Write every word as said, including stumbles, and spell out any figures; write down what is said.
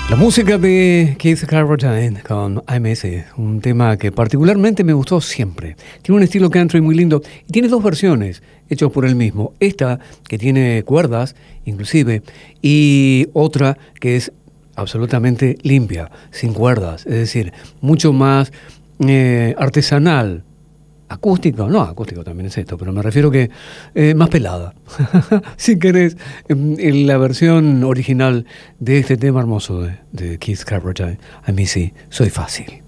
La música de Keith Carradine con I'm Easy, un tema que particularmente me gustó siempre. Tiene un estilo country muy lindo y tiene dos versiones hechas por él mismo. Esta que tiene cuerdas, inclusive, y otra que es absolutamente limpia, sin cuerdas, es decir, mucho más eh, artesanal. Acústico, no, acústico también es esto, pero me refiero que eh, más pelada, si querés, en la versión original de este tema hermoso de, de Keith Carradine, a mí sí, soy fácil.